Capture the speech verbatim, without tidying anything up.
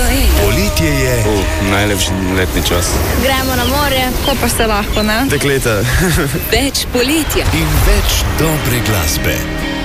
Slovenija. Poletje je uh, najlepši letni čas. Gremo na morje, ko pa se lahko, ne? Dekleta. Več poletja In več dobre glasbe.